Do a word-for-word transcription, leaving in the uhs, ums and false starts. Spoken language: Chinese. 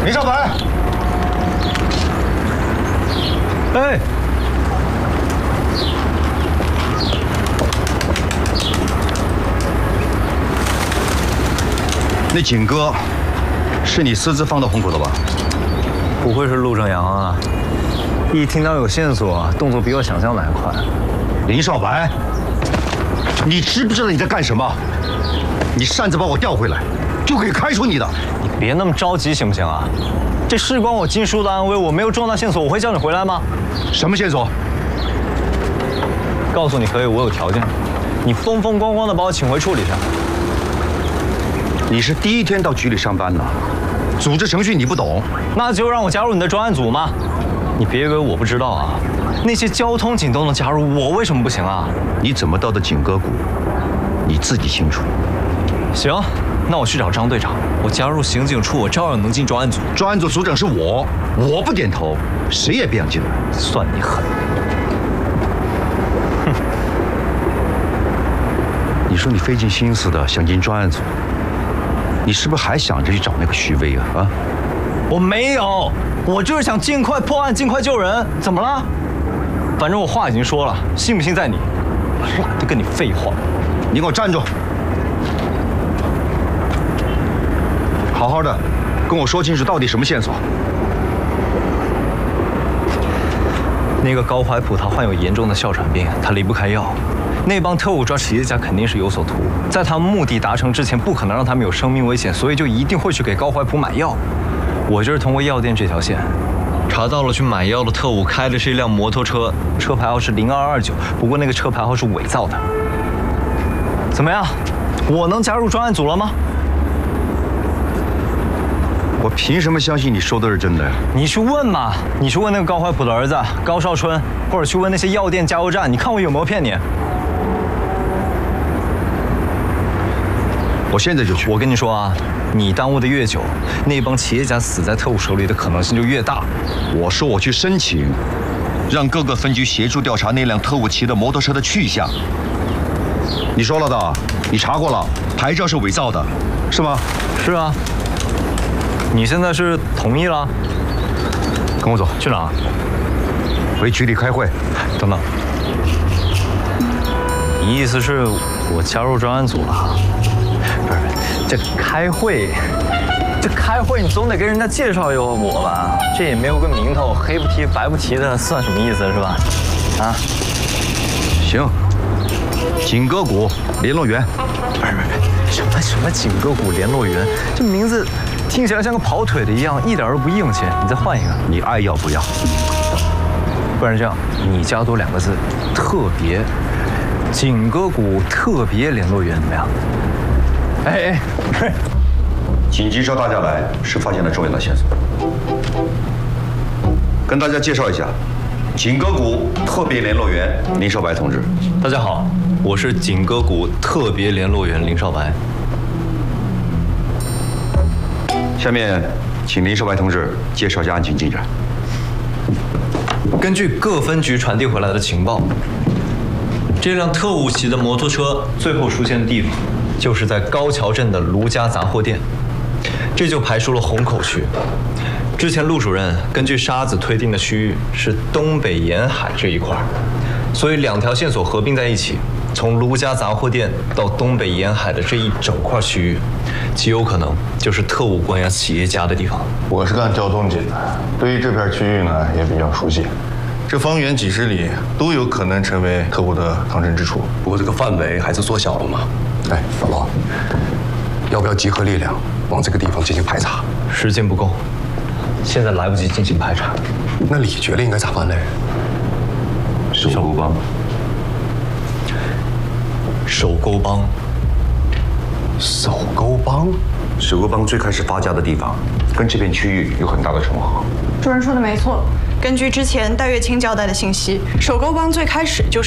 林少白， 哎， 那景哥是你私自放到虹口的吧？ 不会是陆正阳啊？一听到有线索，动作比我想象的还快。 林少白，你知不知道你在干什么？你擅自把我调回来，就可以开除你的。 你别那么着急行不行啊？这事关我金叔的安危，我没有重大线索，我会叫你回来吗？ 什么线索？ 告诉你可以，我有条件，你风风光光的把我请回处理上。 你是第一天到局里上班呢，组织程序你不懂， 那就让我加入你的专案组嘛。你别以为我不知道啊，那些交通警都能加入，我为什么不行啊？ 你怎么到的景歌谷，你自己清楚。 行，那我去找张队长，我加入刑警处，我照样能进专案组。 专案组组长是我，我不点头，谁也别想进来。 算你狠！ 哼！你说你费尽心思的想进专案组，你是不是还想着去找那个徐威啊？啊！ 我没有，我就是想尽快破案，尽快救人。怎么了？反正我话已经说了，信不信在你。懒得跟你废话。 你给我站住！好好的，跟我说清楚到底什么线索。 那个高怀普他患有严重的哮喘病，他离不开药。那帮特务抓企业家肯定是有所图，在他们目的达成之前，不可能让他们有生命危险，所以就一定会去给高怀普买药。我就是通过药店这条线，查到了去买药的特务开的是一辆摩托车，车牌号是零二二九，不过那个车牌号是伪造的。怎么样，我能加入专案组了吗？ 我凭什么相信你说的是真的呀？ 你去问嘛，你去问那个高怀普的儿子高少春，或者去问那些药店加油站，你看我有没有骗你？ 我现在就去。 我跟你说啊，你耽误的越久，那帮企业家死在特务手里的可能性就越大。 我说我去申请，让各个分局协助调查那辆特务骑的摩托车的去向。你说了的，你查过了，牌照是伪造的，是吗？ 是啊。你现在是同意了？ 跟我走。 去哪？ 回局里开会。 等等，你意思是我加入专案组了？不是，这开会，这开会你总得跟人家介绍一下我吧？这也没有个名头，黑不提白不提的，算什么意思是吧？啊？ 行。景歌谷联络员。 不是不是，什么什么景歌谷联络员，这名字听起来像个跑腿的一样，一点都不硬气。你再换一个， 你爱要不要？ 不然这样，你加多两个字，特别，景歌谷特别联络员怎么样？哎哎， 紧急召大家来，是发现了重要的线索。跟大家介绍一下，景歌谷特别联络员林少白同志。 大家好，我是景歌谷特别联络员林少白。 下面，请林少白同志介绍一下案情进展。 根据各分局传递回来的情报，这辆特务骑的摩托车最后出现的地方，就是在高桥镇的卢家杂货店，这就排除了虹口区。之前陆主任根据沙子推定的区域是东北沿海这一块，所以两条线索合并在一起，从卢家杂货店到东北沿海的这一整块区域，极有可能就是特务关押企业家的地方。 我是干交通警的，对于这片区域呢也比较熟悉。这方圆几十里都有可能成为特务的藏身之处。 不过这个范围还是缩小了嘛。哎，老罗，要不要集合力量往这个地方进行排查？ 时间不够，现在来不及进行排查。 那李觉了应该咋办嘞？ 手勾帮。 手勾帮。 手勾帮。 手勾帮最开始发家的地方，跟这片区域有很大的重合。 主任说的没错，根据之前戴月清交代的信息，手勾帮最开始就是